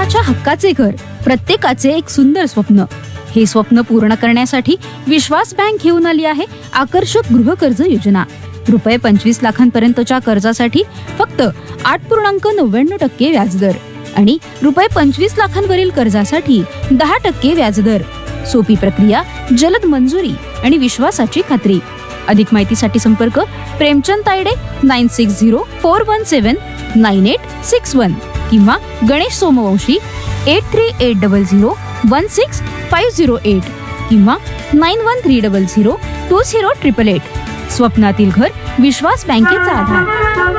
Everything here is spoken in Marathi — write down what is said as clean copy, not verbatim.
स्वतःच्या हक्काचे घर, प्रत्येकाचे एक सुंदर स्वप्न. हे स्वप्न पूर्ण करण्यासाठी विश्वास बँक घेऊन आली आहे आकर्षक गृहकर्ज योजना. रुपये 25 लाखांपर्यंतच्या कर्जासाठी फक्त 8.99% व्याजदर आणि रुपये 25 लाखांवरील कर्जासाठी 10% व्याजदर. सोपी प्रक्रिया, जलद मंजुरी आणि विश्वासाची खात्री. अधिक माहितीसाठी संपर्क प्रेमचंद तायडे 9604179861 किंवा गणेश सोमवंशी 8380016508 किंवा 9130020888. स्वप्नातील घर, विश्वास बँकेचा आधार.